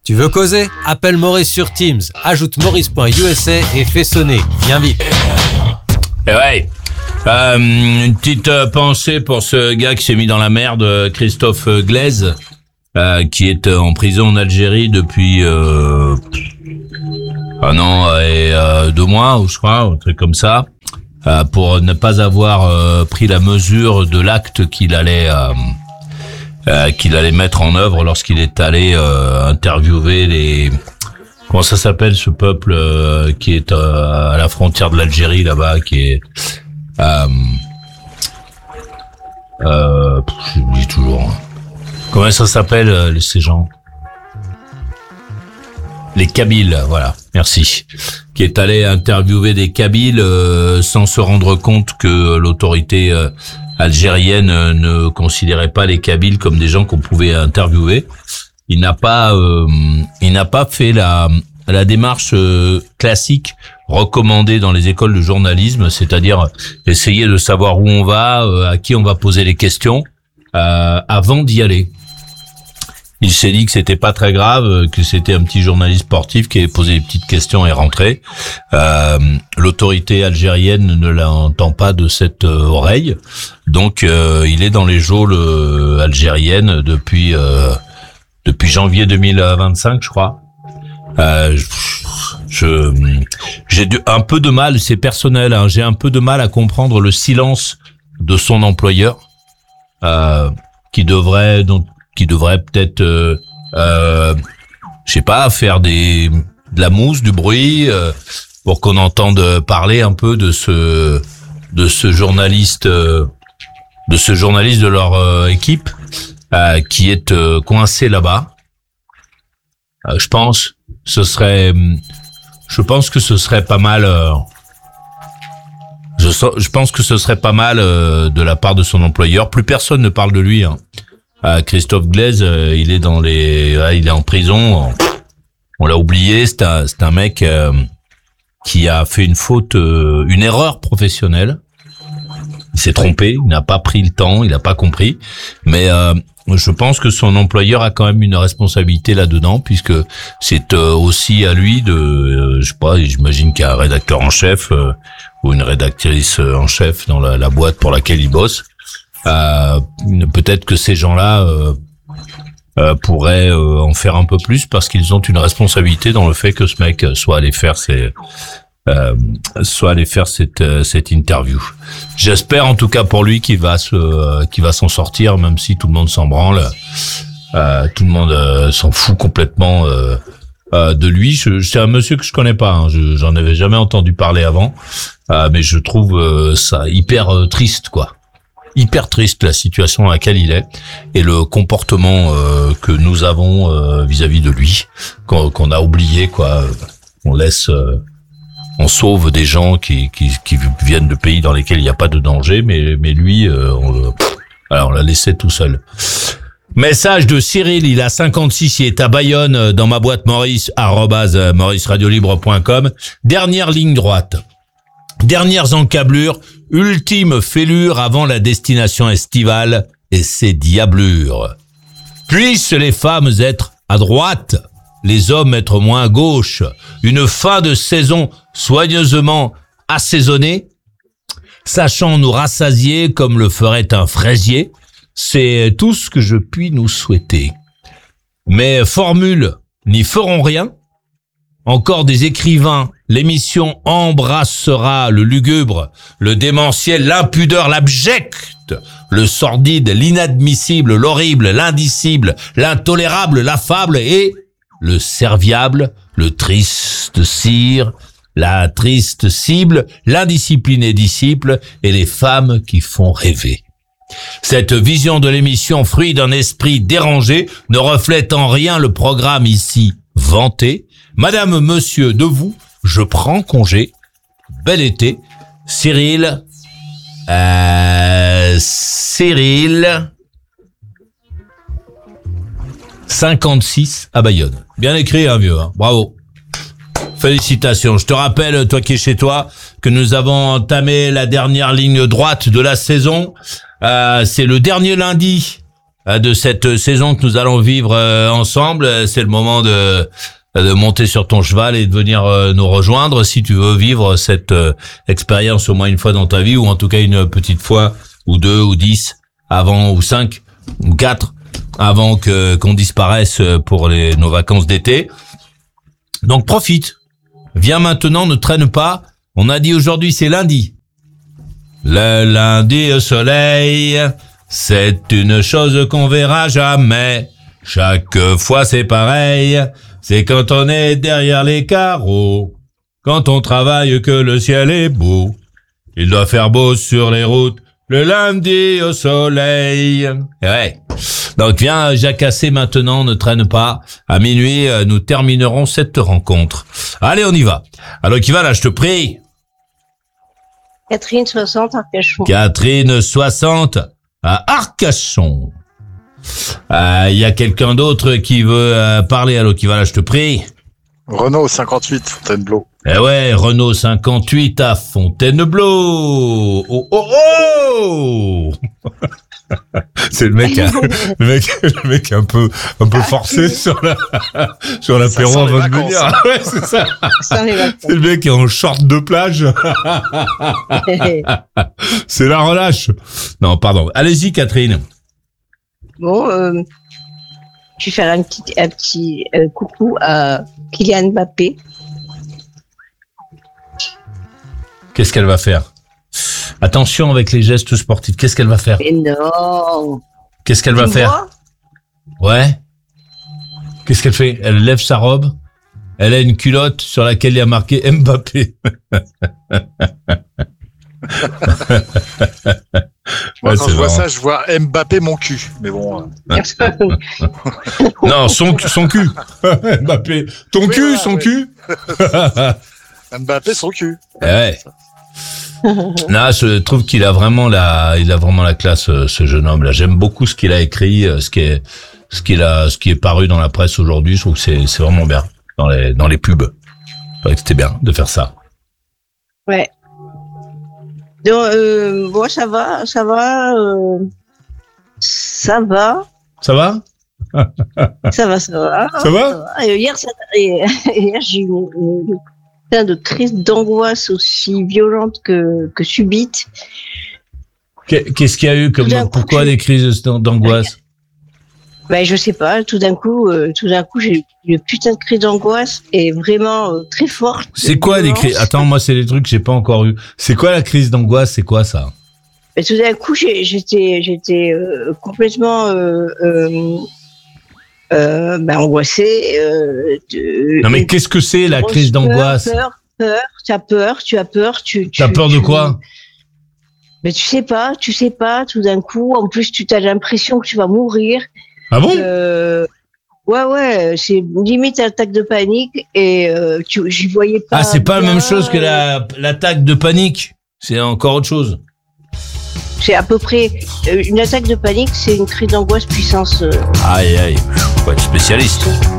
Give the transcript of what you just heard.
Tu veux causer? Appelle Maurice sur Teams, ajoute maurice.usa et fais sonner. Viens vite. Et ouais, une petite pensée pour ce gars qui s'est mis dans la merde, Christophe Glaise, qui est en prison en Algérie depuis un an et 2 mois, ou je crois, un truc comme ça, pour ne pas avoir pris la mesure de l'acte qu'il allait mettre en œuvre lorsqu'il est allé interviewer les... Comment ça s'appelle ce peuple qui est à la frontière de l'Algérie là-bas, qui est... j'oublie toujours. Comment ça s'appelle ces gens? Les Kabyles, voilà, merci. Qui est allé interviewer des Kabyles sans se rendre compte que l'autorité algérienne ne considérait pas les Kabyles comme des gens qu'on pouvait interviewer. Il n'a pas fait la démarche classique recommandée dans les écoles de journalisme, c'est-à-dire essayer de savoir où on va, à qui on va poser les questions avant d'y aller. Il s'est dit que c'était pas très grave, que c'était un petit journaliste sportif qui avait posé des petites questions et rentré. L'autorité algérienne ne l'entend pas de cette oreille, donc il est dans les geôles algériennes depuis janvier 2025, je crois. J'ai un peu de mal, c'est personnel, hein, j'ai un peu de mal à comprendre le silence de son employeur, qui devrait peut-être, je sais pas, faire de la mousse, du bruit, pour qu'on entende parler un peu de ce journaliste de leur équipe, qui est coincé là-bas. Je pense que ce serait pas mal. Je pense que ce serait pas mal de la part de son employeur. Plus personne ne parle de lui, hein. Christophe Glaise, il est il est en prison. On l'a oublié. C'est un mec qui a fait une faute, une erreur professionnelle. Il s'est trompé. Il n'a pas pris le temps. Il n'a pas compris. Mais je pense que son employeur a quand même une responsabilité là-dedans, puisque c'est aussi à lui de, je sais pas, j'imagine qu'il y a un rédacteur en chef ou une rédactrice en chef dans la boîte pour laquelle il bosse. Peut-être que ces gens-là pourraient en faire un peu plus, parce qu'ils ont une responsabilité dans le fait que ce mec soit allé faire cette interview. J'espère en tout cas pour lui qu'il va s'en sortir, même si tout le monde s'en branle, tout le monde s'en fout complètement de lui. C'est un monsieur que je connais pas, hein. J'en avais jamais entendu parler avant, mais je trouve ça hyper triste, quoi. Hyper triste la situation dans laquelle il est et le comportement que nous avons vis-à-vis de lui, qu'on a oublié, quoi. On sauve des gens qui viennent de pays dans lesquels il n'y a pas de danger, mais lui, on l'a laissé tout seul. Message de Cyril, il a 56, il est à Bayonne, dans ma boîte Maurice, @mauriceradiolibre.com. Dernière ligne droite. Dernières encablures, ultime fêlure avant la destination estivale et ses diablures. Puissent les femmes être à droite, les hommes être moins à gauche, une fin de saison soigneusement assaisonnée, sachant nous rassasier comme le ferait un fraisier, c'est tout ce que je puis nous souhaiter. Mais formules n'y feront rien. Encore des écrivains, l'émission embrassera le lugubre, le démentiel, l'impudeur, l'abject, le sordide, l'inadmissible, l'horrible, l'indicible, l'intolérable, l'affable et le serviable, le triste cire, la triste cible, l'indiscipliné disciple et les femmes qui font rêver. Cette vision de l'émission, fruit d'un esprit dérangé, ne reflète en rien le programme ici vanté. Madame, monsieur, de vous, je prends congé. Bel été. Cyril. 56 à Bayonne. Bien écrit, hein, vieux, hein. Bravo. Félicitations. Je te rappelle, toi qui es chez toi, que nous avons entamé la dernière ligne droite de la saison. C'est le dernier lundi de cette saison que nous allons vivre ensemble. C'est le moment de monter sur ton cheval et de venir nous rejoindre si tu veux vivre cette expérience au moins une fois dans ta vie, ou en tout cas une petite fois, ou 2, ou 10, avant, ou 5, ou 4, avant qu'on disparaisse pour nos vacances d'été. Donc profite. Viens maintenant, ne traîne pas. On a dit aujourd'hui c'est lundi. Le lundi au soleil, c'est une chose qu'on verra jamais. Chaque fois c'est pareil. C'est quand on est derrière les carreaux, quand on travaille que le ciel est beau. Il doit faire beau sur les routes, le lundi au soleil. Ouais. Donc viens jacasser maintenant, ne traîne pas. À minuit, nous terminerons cette rencontre. Allez, on y va. Alors qui va là, je te prie. Catherine 60 Arcachon. Catherine 60 à Arcachon. Il y a quelqu'un d'autre qui veut parler. Alors qui va là, je te prie. Renaud 58 Fontainebleau. Eh ouais, Renaud 58 à Fontainebleau. Oh oh oh. C'est le mec un peu forcé sur l'apéro avant de venir. Ouais, c'est ça. C'est le mec qui est en short de plage. C'est la relâche. Non, pardon. Allez-y, Catherine. Bon, je vais faire un petit coucou à Kylian Mbappé. Qu'est-ce qu'elle va faire? Attention avec les gestes sportifs. Qu'est-ce qu'elle va faire? Mais non. Qu'est-ce qu'elle va faire? Ouais. Qu'est-ce qu'elle fait? Elle lève sa robe. Elle a une culotte sur laquelle il y a marqué Mbappé. Moi, quand je vois ça, je vois Mbappé mon cul. Mais bon. Non, son cul. Mbappé. Ton cul, voilà, son cul. Mbappé, son cul. Ouais. Non, je trouve qu'il a vraiment la classe, ce jeune homme-là. J'aime beaucoup ce qu'il a écrit, ce qui est paru dans la presse aujourd'hui. Je trouve que c'est vraiment bien dans les pubs. Je trouvais que c'était bien de faire ça. Ouais. Donc, bon, ça va. Ça va. Ça va? Ça va. Hier, j'ai eu une de crise d'angoisse aussi violente que subite. Qu'est-ce qu'il y a eu pourquoi des crises d'angoisse? Ben, je sais pas, tout d'un coup, j'ai eu une putain de crise d'angoisse et vraiment très forte. C'est quoi les crises? Attends, moi, c'est des trucs que j'ai pas encore eu. C'est quoi la crise d'angoisse? C'est quoi ça? Ben, tout d'un coup, j'étais complètement angoissée. Non, mais qu'est-ce que c'est la crise d'angoisse? Peur, tu as peur. T'as peur de quoi? Mais tu sais pas, tout d'un coup, en plus, tu as l'impression que tu vas mourir. Ah bon? Ouais, c'est limite attaque de panique et j'y voyais pas. Ah, c'est pas la même chose que l'attaque de panique. C'est encore autre chose. C'est à peu près une attaque de panique, c'est une crise d'angoisse puissance. Aïe, faut être spécialiste.